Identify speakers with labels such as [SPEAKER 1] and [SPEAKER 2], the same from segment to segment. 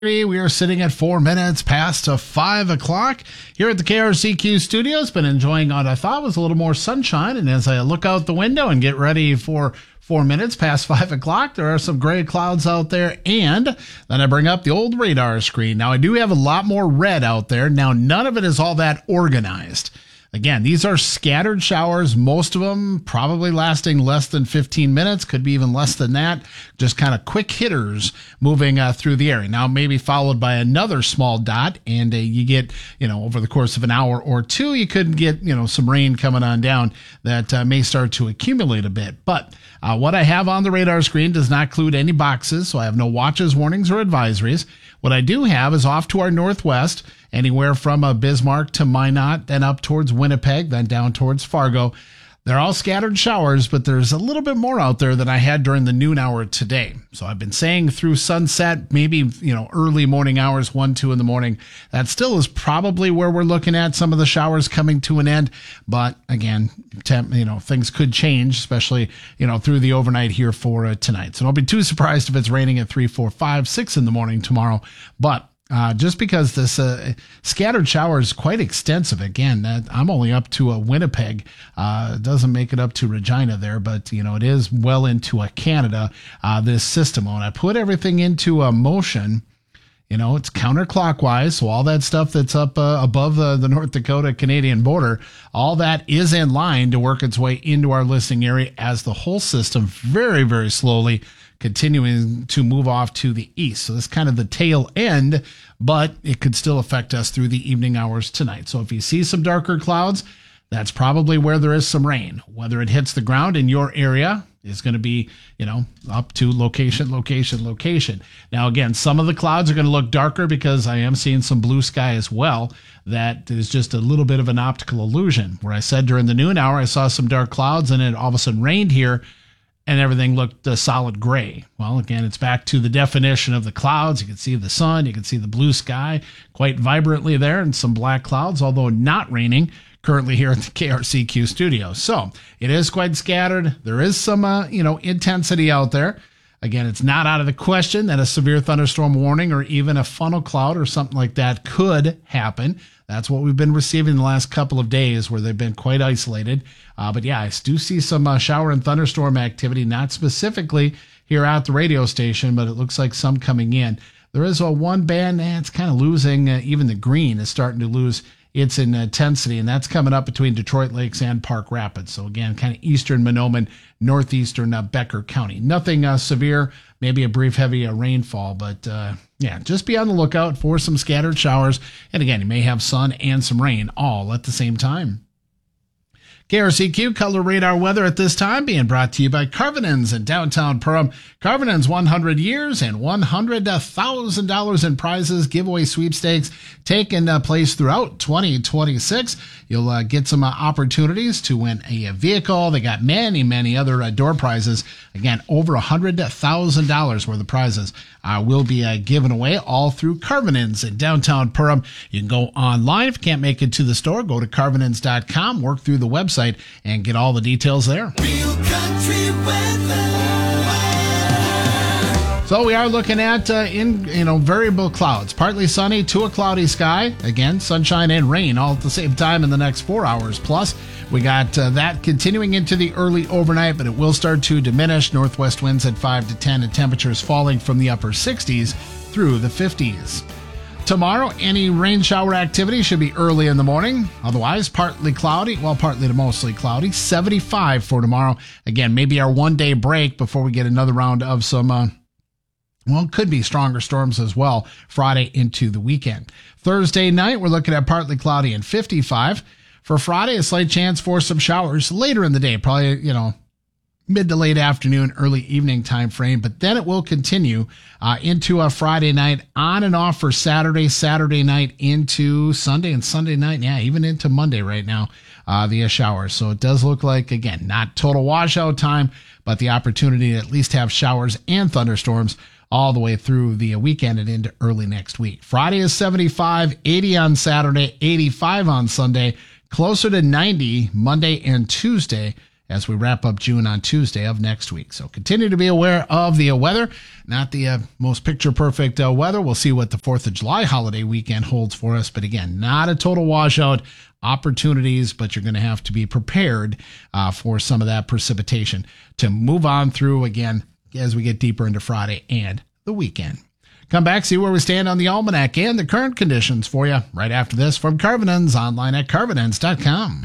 [SPEAKER 1] We are sitting at 4 minutes past 5 o'clock here at the KRCQ studios. Been enjoying what I thought was a little more sunshine. And as I look out the window and get ready for 4 minutes past 5 o'clock, there are some gray clouds out there. And then I bring up the old radar screen. Now, I do have a lot more red out there. Now, none of it is all that organized. Again, these are scattered showers, most of them probably lasting less than 15 minutes, could be even less than that. Just kind of quick hitters moving through the area. Now, maybe followed by another small dot, and you get, over the course of an hour or two, you could get, some rain coming on down that may start to accumulate a bit. But what I have on the radar screen does not include any boxes, so I have no watches, warnings, or advisories. What I do have is off to our northwest, anywhere from Bismarck to Minot, then up towards Winnipeg, then down towards Fargo. They're all scattered showers, but there's a little bit more out there than I had during the noon hour today. So I've been saying through sunset, maybe, early morning hours, 1, 2 in the morning. That still is probably where we're looking at some of the showers coming to an end. But again, things could change, especially, through the overnight here for tonight. So don't be too surprised if it's raining at 3, 4, 5, 6 in the morning tomorrow. But just because this scattered shower is quite extensive. Again, I'm only up to Winnipeg. It doesn't make it up to Regina there, but, it is well into Canada, this system. When I put everything into motion, it's counterclockwise. So all that stuff that's up above the North Dakota-Canadian border, all that is in line to work its way into our listening area as the whole system very, very slowly continuing to move off to the east. So this is kind of the tail end, but it could still affect us through the evening hours tonight. So if you see some darker clouds, that's probably where there is some rain. Whether it hits the ground in your area is going to be, up to location. Now, again, some of the clouds are going to look darker because I am seeing some blue sky as well. That is just a little bit of an optical illusion. Where I said during the noon hour, I saw some dark clouds and it all of a sudden rained here, and everything looked solid gray. Well, again, it's back to the definition of the clouds. You can see the sun, you can see the blue sky quite vibrantly there, and some black clouds, although not raining currently here at the KRCQ studio. So it is quite scattered. There is some, intensity out there. Again, it's not out of the question that a severe thunderstorm warning or even a funnel cloud or something like that could happen. That's what we've been receiving the last couple of days where they've been quite isolated. But yeah, I do see some shower and thunderstorm activity, not specifically here at the radio station, but it looks like some coming in. There is one band, it's kind of losing, even the green is starting to lose its intensity, and that's coming up between Detroit Lakes and Park Rapids. So again, kind of eastern Mahnomen, northeastern Becker County. Nothing severe, maybe a brief heavy rainfall, but just be on the lookout for some scattered showers. And again, you may have sun and some rain all at the same time. KRCQ Color Radar weather at this time being brought to you by Carvinens in downtown Perham. Carvinens 100 years and $100,000 in prizes, giveaway sweepstakes taking place throughout 2026. You'll get some opportunities to win a vehicle. They got many, many other door prizes. Again, over $100,000 worth of prizes will be given away all through Carvinens in downtown Perham. You can go online. If you can't make it to the store, go to carvinens.com, work through the website, and get all the details there.
[SPEAKER 2] Real country weather.
[SPEAKER 1] So we are looking at variable clouds, partly sunny to a cloudy sky. Again, sunshine and rain all at the same time in the next 4 hours. Plus, we got that continuing into the early overnight, but it will start to diminish. Northwest winds at 5 to 10 and temperatures falling from the upper 60s through the 50s. Tomorrow, any rain shower activity should be early in the morning. Otherwise, partly cloudy, partly to mostly cloudy. 75 for tomorrow. Again, maybe our one-day break before we get another round of some, could be stronger storms as well Friday into the weekend. Thursday night, we're looking at partly cloudy and 55. For Friday, a slight chance for some showers later in the day, probably, mid to late afternoon, early evening time frame, but then it will continue into a Friday night, on and off for Saturday night into Sunday, and Sunday night, even into Monday right now, the showers. So it does look like, again, not total washout time, but the opportunity to at least have showers and thunderstorms all the way through the weekend and into early next week. Friday is 75, 80 on Saturday, 85 on Sunday, closer to 90 Monday and Tuesday, as we wrap up June on Tuesday of next week. So continue to be aware of the weather. Not the most picture-perfect weather. We'll see what the 4th of July holiday weekend holds for us. But again, not a total washout. Opportunities, but you're going to have to be prepared for some of that precipitation to move on through again as we get deeper into Friday and the weekend. Come back, see where we stand on the almanac and the current conditions for you right after this from Carvinens, online at carvinens.com.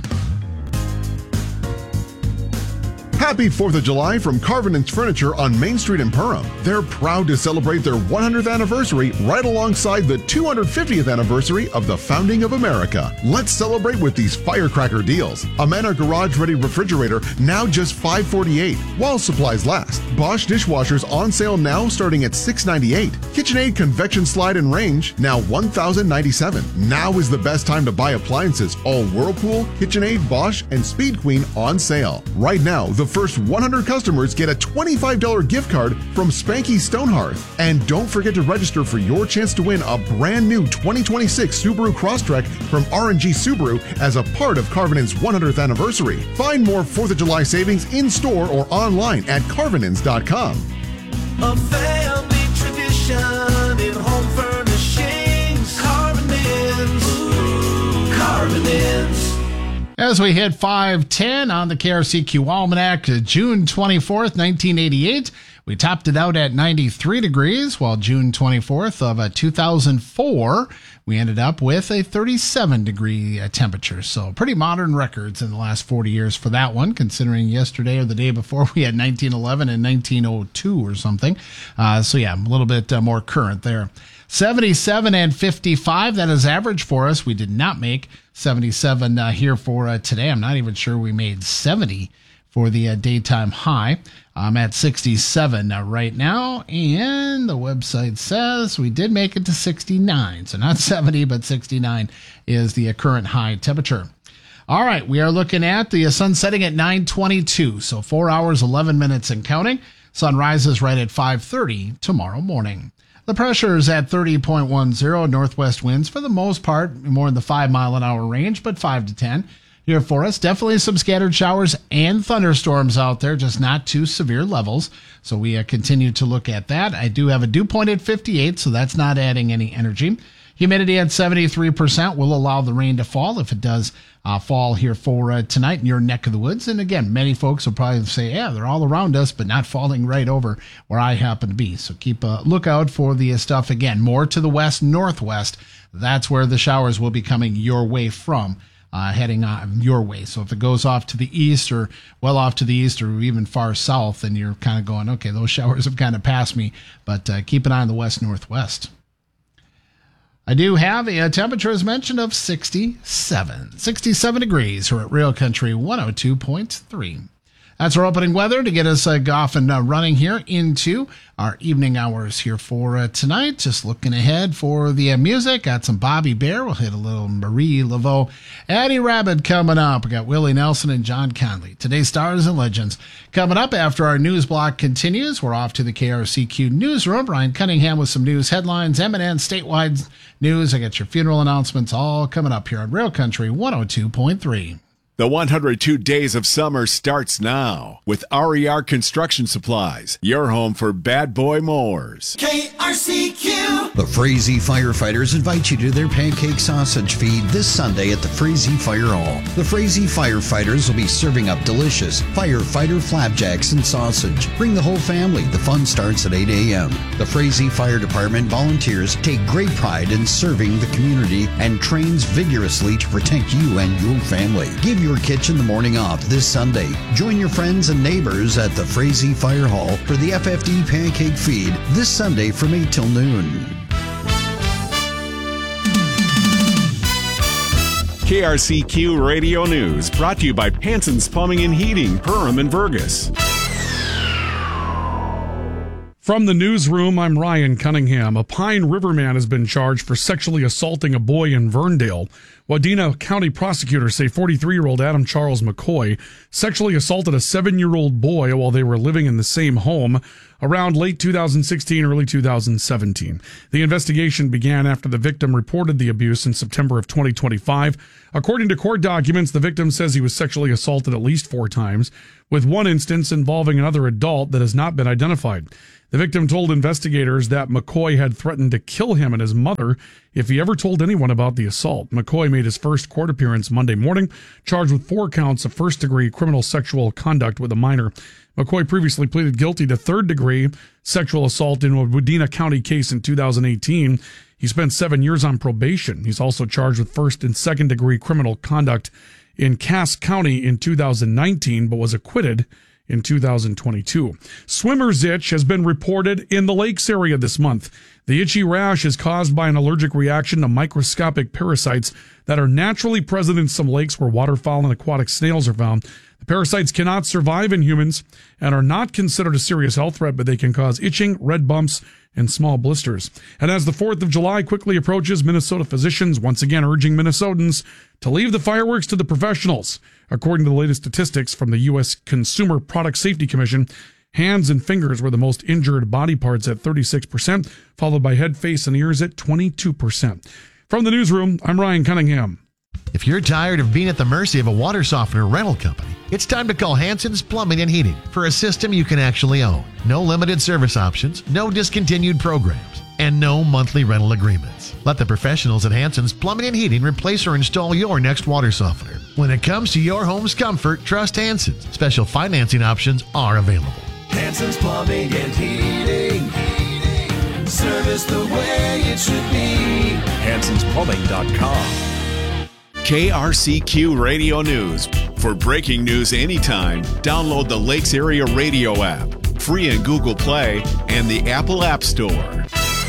[SPEAKER 3] Happy 4th of July from Carvinens Furniture on Main Street in Perham. They're proud to celebrate their 100th anniversary right alongside the 250th anniversary of the founding of America. Let's celebrate with these firecracker deals. A Manor Garage Ready refrigerator now just $548 while supplies last. Bosch dishwashers on sale now starting at $698. KitchenAid convection slide and range now $1,097. Now is the best time to buy appliances. All Whirlpool, KitchenAid, Bosch, and Speed Queen on sale. Right now, the first 100 customers get a $25 gift card from Spanky Stonehearth. And don't forget to register for your chance to win a brand new 2026 Subaru Crosstrek from R&G Subaru as a part of Carvinens' 100th anniversary. Find more 4th of July savings in store or online at carvinens.com.
[SPEAKER 2] A family tradition in home furnishings. Carvinens. Carvinens.
[SPEAKER 1] As we hit 5:10 on the KRCQ Almanac, June 24th, 1988, we topped it out at 93 degrees, while June 24th of 2004, we ended up with a 37-degree temperature. So pretty modern records in the last 40 years for that one, considering yesterday or the day before we had 1911 and 1902 or something. So yeah, a little bit more current there. 77 and 55, that is average for us. We did not make 77 here for today. I'm not even sure we made 70 for the daytime high. I'm at 67 right now, and the website says we did make it to 69. So not 70, but 69 is the current high temperature. All right, we are looking at the sun setting at 9:22, so 4 hours, 11 minutes and counting. Sun rises right at 5:30 tomorrow morning. The pressure is at 30.10, northwest winds for the most part, more in the 5-mile-an-hour range, but 5 to 10 here for us. Definitely some scattered showers and thunderstorms out there, just not too severe levels. So we continue to look at that. I do have a dew point at 58, so that's not adding any energy. Humidity at 73% will allow the rain to fall if it does fall here for tonight in your neck of the woods. And again, many folks will probably say, yeah, they're all around us, but not falling right over where I happen to be. So keep a lookout for the stuff again, more to the west, northwest. That's where the showers will be coming your way from, heading your way. So if it goes off to the east or well off to the east or even far south, then you're kind of going, okay, those showers have kind of passed me, but keep an eye on the west, northwest. I do have a temperature, as mentioned, of 67 degrees here at Real Country 102.3. That's our opening weather to get us off and running here into our evening hours here for tonight. Just looking ahead for the music. Got some Bobby Bear. We'll hit a little Marie Laveau. Eddie Rabbit coming up. We got Willie Nelson and John Conley. Today's Stars and Legends. Coming up after our news block continues, we're off to the KRCQ newsroom. Brian Cunningham with some news headlines, M&N statewide news. I got your funeral announcements all coming up here on Real Country 102.3.
[SPEAKER 4] The 102 Days of Summer starts now with RER Construction Supplies, your home for bad boy mowers.
[SPEAKER 2] KRCQ.
[SPEAKER 5] The Frazee Firefighters invite you to their pancake sausage feed this Sunday at the Frazee Fire Hall. The Frazee Firefighters will be serving up delicious firefighter flapjacks and sausage. Bring the whole family. The fun starts at 8 a.m. The Frazee Fire Department volunteers take great pride in serving the community and trains vigorously to protect you and your family. Give your kitchen the morning off this Sunday. Join your friends and neighbors at the Frazee Fire Hall for the FFD Pancake Feed this Sunday from 8 till noon.
[SPEAKER 4] KRCQ Radio News, brought to you by Panson's Plumbing and Heating, Perham and Vergas.
[SPEAKER 6] From the newsroom, I'm Ryan Cunningham. A Pine River man has been charged for sexually assaulting a boy in Verndale. Wadena County prosecutors say 43-year-old Adam Charles McCoy sexually assaulted a 7-year-old boy while they were living in the same home. around late 2016, early 2017. The investigation began after the victim reported the abuse in September of 2025. According to court documents, the victim says he was sexually assaulted at least 4 times, with one instance involving another adult that has not been identified. The victim told investigators that McCoy had threatened to kill him and his mother if he ever told anyone about the assault. McCoy made his first court appearance Monday morning, charged with 4 counts of first-degree criminal sexual conduct with a minor. McCoy previously pleaded guilty to third-degree sexual assault in a Wadena County case in 2018. He spent 7 years on probation. He's also charged with first- and second-degree criminal conduct in Cass County in 2019, but was acquitted in 2022. Swimmer's itch has been reported in the lakes area this month. The itchy rash is caused by an allergic reaction to microscopic parasites that are naturally present in some lakes where waterfowl and aquatic snails are found. The parasites cannot survive in humans and are not considered a serious health threat, but they can cause itching, red bumps, and small blisters. And as the 4th of July quickly approaches, Minnesota physicians once again urging Minnesotans to leave the fireworks to the professionals. According to the latest statistics from the U.S. Consumer Product Safety Commission, hands and fingers were the most injured body parts at 36%, followed by head, face, and ears at 22%. From the newsroom, I'm Ryan Cunningham.
[SPEAKER 7] If you're tired of being at the mercy of a water softener rental company, it's time to call Hanson's Plumbing and Heating for a system you can actually own. No limited service options, no discontinued programs, and no monthly rental agreements. Let the professionals at Hanson's Plumbing and Heating replace or install your next water softener. When it comes to your home's comfort, trust Hanson's. Special financing options are available.
[SPEAKER 2] Hanson's Plumbing and Heating. Service the way it should be.
[SPEAKER 4] Hanson'sPlumbing.com. KRCQ Radio News. For breaking news anytime, download the Lakes Area Radio app, free in Google Play and the Apple App Store.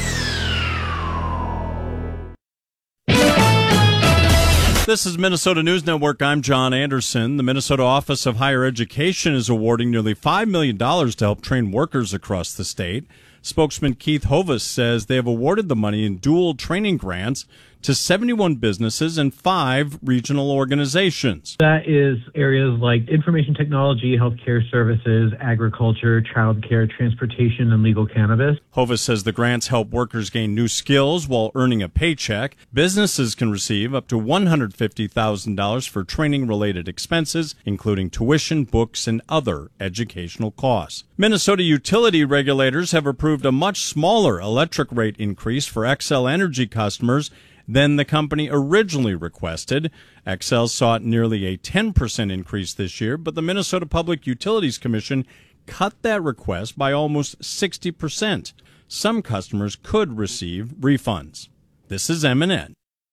[SPEAKER 8] This is Minnesota News Network. I'm John Anderson. The Minnesota Office of Higher Education is awarding nearly $5 million to help train workers across the state. Spokesman Keith Hovis says they have awarded the money in dual training grants to 71 businesses and 5 regional organizations.
[SPEAKER 9] That is areas like information technology, healthcare services, agriculture, childcare, transportation, and legal cannabis.
[SPEAKER 8] Hovis says the grants help workers gain new skills while earning a paycheck. Businesses can receive up to $150,000 for training-related expenses, including tuition, books, and other educational costs. Minnesota utility regulators have approved a much smaller electric rate increase for Xcel Energy customers than the company originally requested. Xcel sought nearly a 10% increase this year, but the Minnesota Public Utilities Commission cut that request by almost 60%. Some customers could receive refunds. This is M&N.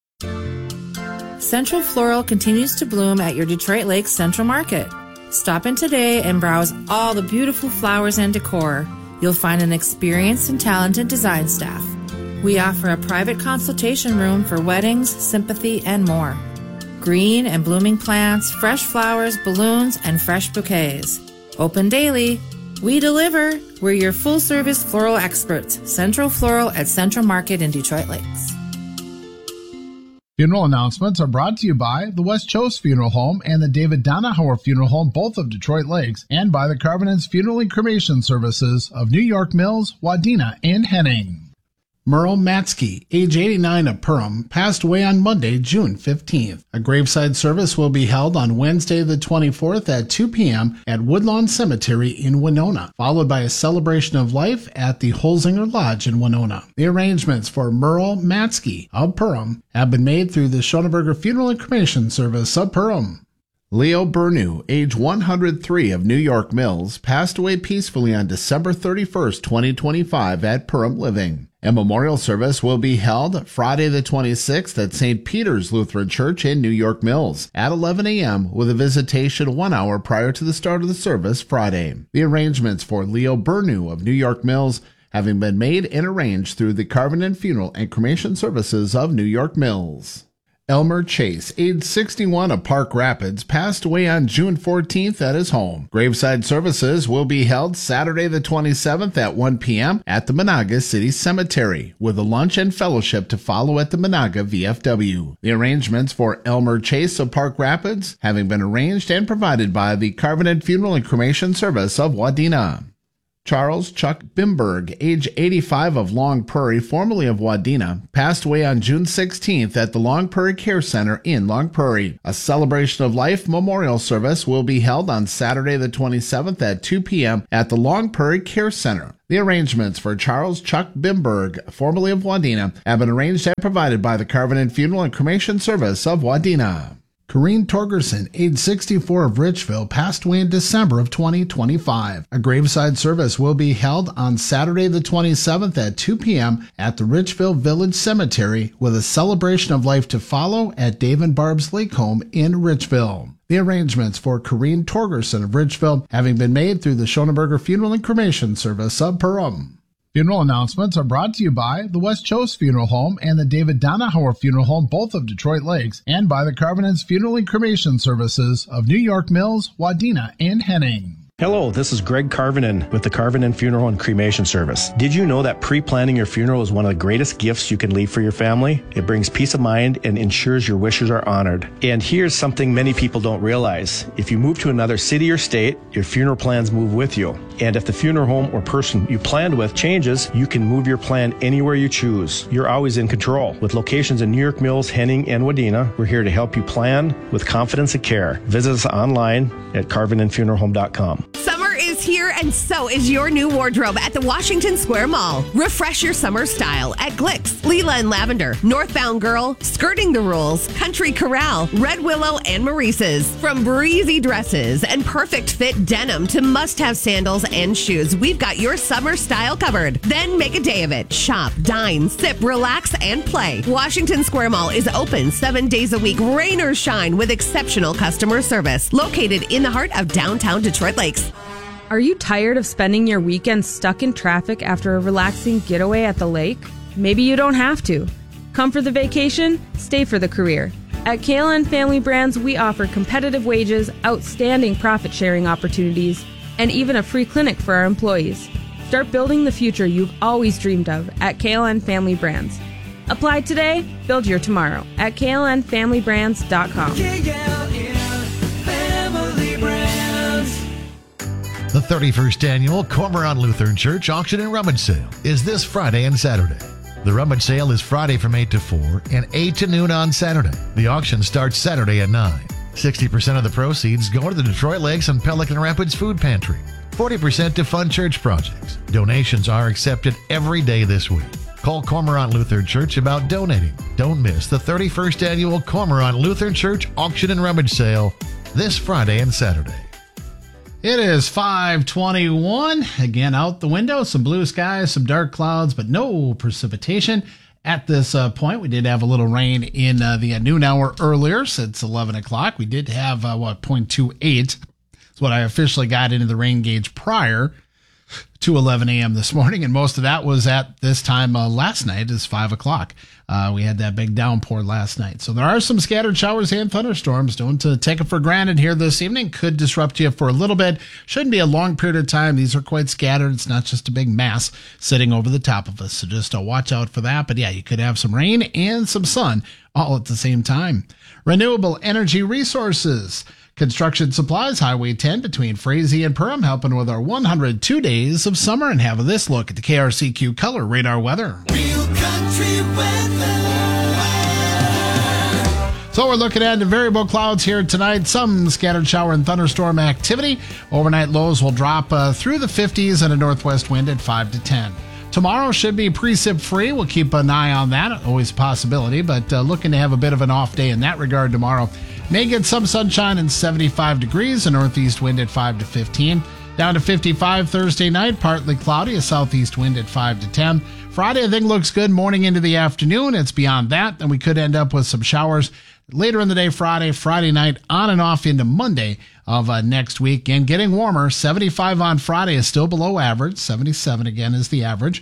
[SPEAKER 10] Central Floral continues to bloom at your Detroit Lakes Central Market. Stop in today and browse all the beautiful flowers and decor. You'll find an experienced and talented design staff. We offer a private consultation room for weddings, sympathy, and more. Green and blooming plants, fresh flowers, balloons, and fresh bouquets. Open daily. We deliver. We're your full-service floral experts. Central Floral at Central Market in Detroit Lakes.
[SPEAKER 1] Funeral announcements are brought to you by the West Chose Funeral Home and the David Donahauer Funeral Home, both of Detroit Lakes, and by the Carvinens Funeral and Cremation Services of New York Mills, Wadena, and Henning. Merle Matsky, age 89 of Perham, passed away on Monday, June 15th. A graveside service will be held on Wednesday the 24th at 2 p.m. at Woodlawn Cemetery in Winona, followed by a celebration of life at the Holzinger Lodge in Winona. The arrangements for Merle Matsky of Perham have been made through the Schoenberger Funeral and Cremation Service of Perham. Leo Bernew, age 103 of New York Mills, passed away peacefully on December 31st, 2025 at Perham Living. A memorial service will be held Friday the 26th at St. Peter's Lutheran Church in New York Mills at 11 a.m. with a visitation 1 hour prior to the start of the service Friday. The arrangements for Leo Bernew of New York Mills having been made and arranged through the Carvinen Funeral and Cremation Services of New York Mills. Elmer Chase, age 61 of Park Rapids, passed away on June 14th at his home. Graveside services will be held Saturday the 27th at 1 p.m. at the Monaga City Cemetery, with a lunch and fellowship to follow at the Monaga VFW. The arrangements for Elmer Chase of Park Rapids having been arranged and provided by the Carvinen Funeral and Cremation Service of Wadena. Charles Chuck Bimberg, age 85, of Long Prairie, formerly of Wadena, passed away on June 16th at the Long Prairie Care Center in Long Prairie. A celebration of life memorial service will be held on Saturday the 27th at 2 p.m. at the Long Prairie Care Center. The arrangements for Charles Chuck Bimberg, formerly of Wadena, have been arranged and provided by the Carvenin Funeral and Cremation Service of Wadena. Corrine Torgerson, age 64, of Richville, passed away in December of 2025. A graveside service will be held on Saturday the 27th at 2 p.m. at the Richville Village Cemetery, with a celebration of life to follow at Dave and Barb's Lake Home in Richville. The arrangements for Corrine Torgerson of Richville having been made through the Schoenberger Funeral and Cremation Service of Perham. Funeral announcements are brought to you by the West Chose Funeral Home and the David Donahauer Funeral Home, both of Detroit Lakes, and by the Carvenant's Funeral and Cremation Services of New York Mills, Wadena, and Henning.
[SPEAKER 11] Hello, this is Greg Carvenin with the Carvenin Funeral and Cremation Service. Did you know that pre-planning your funeral is one of the greatest gifts you can leave for your family? It brings peace of mind and ensures your wishes are honored. And here's something many people don't realize. If you move to another city or state, your funeral plans move with you. And if the funeral home or person you planned with changes, you can move your plan anywhere you choose. You're always in control. With locations in New York Mills, Henning, and Wadena, we're here to help you plan with confidence and care. Visit us online at carveninfuneralhome.com.
[SPEAKER 12] Summer is here, and so is your new wardrobe at the Washington Square Mall. Refresh your summer style at Glicks, Leela and Lavender, Northbound Girl, Skirting the Rules, Country Corral, Red Willow, and Maurice's. From breezy dresses and perfect fit denim to must-have sandals and shoes, we've got your summer style covered. Then make a day of it. Shop, dine, sip, relax, and play. Washington Square Mall is open 7 days a week, rain or shine, with exceptional customer service. Located in the heart of downtown Detroit Lakes.
[SPEAKER 13] Are you tired of spending your weekend stuck in traffic after a relaxing getaway at the lake? Maybe you don't have to. Come for the vacation, stay for the career. At KLN Family Brands, we offer competitive wages, outstanding profit-sharing opportunities, and even a free clinic for our employees. Start building the future you've always dreamed of at KLN Family Brands. Apply today, build your tomorrow at klnfamilybrands.com.
[SPEAKER 7] The 31st Annual Cormorant Lutheran Church Auction and Rummage Sale is this Friday and Saturday. The rummage sale is Friday from 8 to 4 and 8 to noon on Saturday. The auction starts Saturday at 9. 60% of the proceeds go to the Detroit Lakes and Pelican Rapids Food Pantry. 40% to fund church projects. Donations are accepted every day this week. Call Cormorant Lutheran Church about donating. Don't miss the 31st Annual Cormorant Lutheran Church Auction and Rummage Sale this Friday and Saturday.
[SPEAKER 1] It is 5:21. Again, out the window, some blue skies, some dark clouds, but no precipitation. At this point, we did have a little rain in the noon hour earlier, since 11 o'clock. We did have, 0.28. That's what I officially got into the rain gauge prior to 11 a.m. this morning, and most of that was at this time last night, is 5 o'clock. We had that big downpour last night. So there are some scattered showers and thunderstorms. Don't take it for granted here this evening. Could disrupt you for a little bit. Shouldn't be a long period of time. These are quite scattered. It's not just a big mass sitting over the top of us. So just watch out for that. But yeah, you could have some rain and some sun all at the same time. Renewable energy resources. Construction Supplies, Highway 10 between Frazee and Perham, helping with our 102 days of summer. And have this look at the KRCQ Color Radar weather.
[SPEAKER 2] Real country weather.
[SPEAKER 1] So we're looking at the variable clouds here tonight. Some scattered shower and thunderstorm activity. Overnight lows will drop through the 50s and a northwest wind at 5 to 10. Tomorrow should be precip free. We'll keep an eye on that. Always a possibility, but looking to have a bit of an off day in that regard tomorrow. May get some sunshine and 75 degrees, a northeast wind at 5 to 15. Down to 55 Thursday night, partly cloudy, a southeast wind at 5 to 10. Friday, I think, looks good morning into the afternoon. It's beyond that. Then we could end up with some showers later in the day Friday night, on and off into Monday of next week. And getting warmer, 75 on Friday is still below average. 77 again is the average.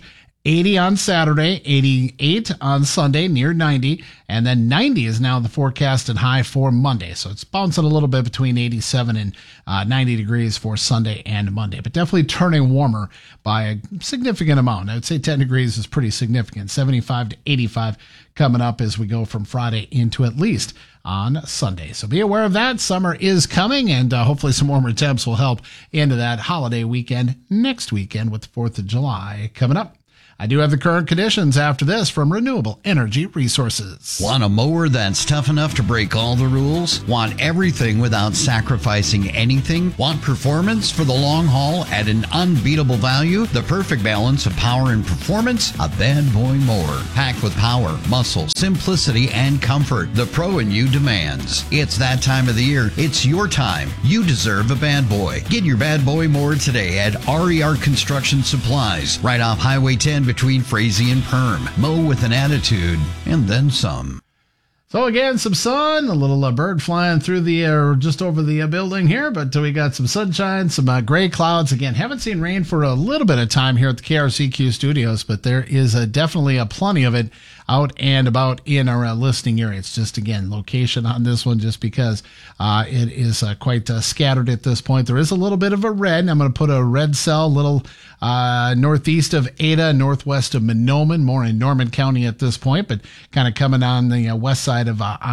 [SPEAKER 1] 80 on Saturday, 88 on Sunday, near 90, and then 90 is now the forecasted high for Monday. So it's bouncing a little bit between 87 and 90 degrees for Sunday and Monday, but definitely turning warmer by a significant amount. I would say 10 degrees is pretty significant. 75 to 85 coming up as we go from Friday into at least on Sunday. So be aware of that. Summer is coming, and hopefully some warmer temps will help into that holiday weekend next weekend with the 4th of July coming up. I do have the current conditions after this from Renewable Energy Resources.
[SPEAKER 5] Want a mower that's tough enough to break all the rules? Want everything without sacrificing anything? Want performance for the long haul at an unbeatable value? The perfect balance of power and performance? A Bad Boy mower. Packed with power, muscle, simplicity, and comfort the pro in you demands. It's that time of the year. It's your time. You deserve a Bad Boy. Get your Bad Boy mower today at RER Construction Supplies, right off Highway 10 between Frazee and Perm. Mow with an attitude, and then some.
[SPEAKER 1] So again, some sun, a little bird flying through the air just over the building here, but we got some sunshine, some gray clouds. Again, haven't seen rain for a little bit of time here at the KRCQ studios, but there is definitely plenty of it out and about in our listening area. It's just, again, location on this one just because it is quite scattered at this point. There is a little bit of a red. I'm going to put a red cell a little northeast of Ada, northwest of Mahnomen, more in Norman County at this point, but kind of coming on the west side of not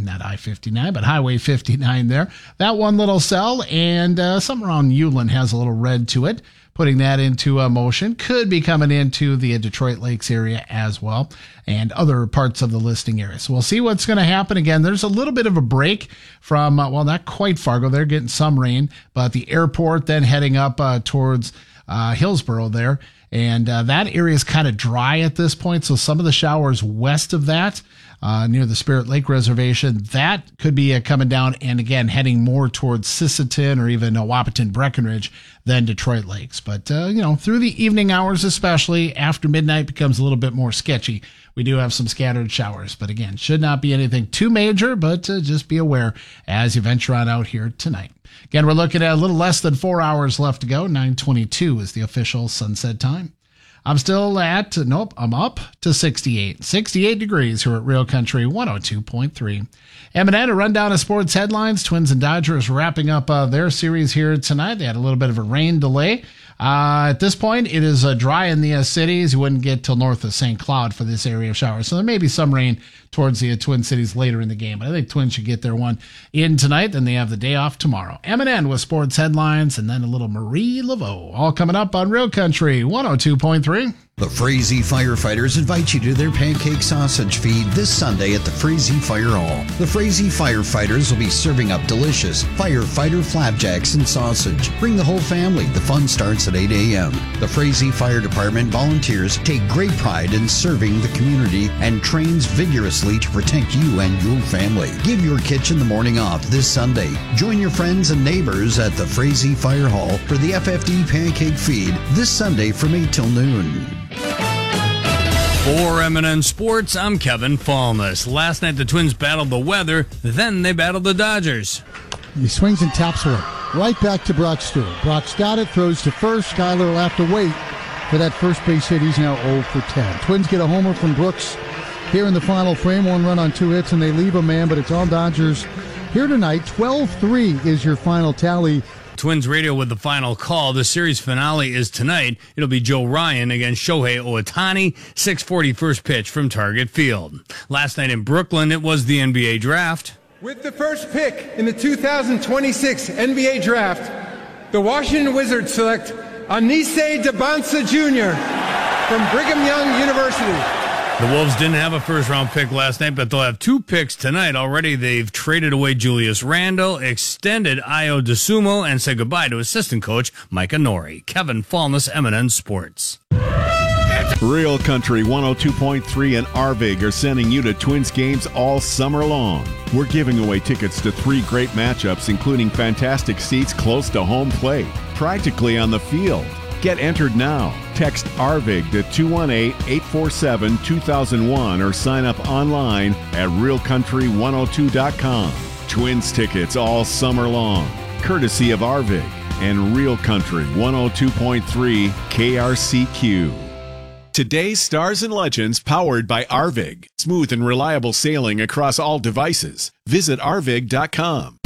[SPEAKER 1] I-59, but Highway 59 there. That one little cell, and something around Ulen has a little red to it. Putting that into motion, could be coming into the Detroit Lakes area as well and other parts of the listing area. So we'll see what's going to happen. Again, there's a little bit of a break from, not quite Fargo. They're getting some rain, but the airport then heading up towards Hillsboro there. And that area is kind of dry at this point. So some of the showers west of that, near the Spirit Lake Reservation, that could be coming down and again heading more towards Sisseton or even Wahpeton Breckenridge than Detroit Lakes. But, through the evening hours, especially after midnight, becomes a little bit more sketchy. We do have some scattered showers, but again, should not be anything too major, but just be aware as you venture on out here tonight. Again, we're looking at a little less than 4 hours left to go. 9:22 is the official sunset time. I'm still I'm up to 68. 68 degrees here at Real Country 102.3. M&N, a rundown of sports headlines. Twins and Dodgers wrapping up their series here tonight. They had a little bit of a rain delay. At this point, it is dry in the cities. You wouldn't get till north of St. Cloud for this area of showers. So there may be some rain towards the Twin Cities later in the game. But I think Twins should get their one in tonight. Then they have the day off tomorrow. M&N with sports headlines and then a little Marie Laveau. All coming up on Real Country 102.3.
[SPEAKER 5] The Frazee Firefighters invite you to their pancake sausage feed this Sunday at the Frazee Fire Hall. The Frazee Firefighters will be serving up delicious firefighter flapjacks and sausage. Bring the whole family. The fun starts at 8 a.m. The Frazee Fire Department volunteers take great pride in serving the community and trains vigorously to protect you and your family. Give your kitchen the morning off this Sunday. Join your friends and neighbors at the Frazee Fire Hall for the FFD Pancake Feed this Sunday from 8 till noon.
[SPEAKER 14] For M&N Sports, I'm Kevin Fallness. Last night the Twins battled the weather, then they battled the Dodgers.
[SPEAKER 15] He swings and taps one. Right back to Brock Stewart. Brock's got it, throws to first. Skyler will have to wait for that first base hit. He's now 0 for 10. Twins get a homer from Brooks here in the final frame. 1 run on 2 hits, and they leave a man, but it's all Dodgers here tonight. 12-3 is your final tally.
[SPEAKER 14] Twins radio with the final call. The series finale is tonight. It'll be Joe Ryan against Shohei Ohtani. 6:40 first pitch from Target Field. Last night in Brooklyn, it was the NBA draft.
[SPEAKER 16] With the first pick in the 2026 NBA draft, the Washington Wizards select Anise Debonsa Jr. from Brigham Young University.
[SPEAKER 14] The Wolves didn't have a first-round pick last night, but they'll have 2 picks tonight. Already they've traded away Julius Randle, extended Ayo DeSumo, and said goodbye to assistant coach Micah Nori. Kevin Fallness, M&N Sports.
[SPEAKER 4] Real Country 102.3 and Arvig are sending you to Twins games all summer long. We're giving away tickets to 3 great matchups, including fantastic seats close to home plate, practically on the field. Get entered now. Text ARVIG to 218-847-2001 or sign up online at realcountry102.com. Twins tickets all summer long, courtesy of ARVIG and Real Country 102.3 KRCQ. Today's stars and legends powered by Arvig. Smooth and reliable sailing across all devices. Visit arvig.com.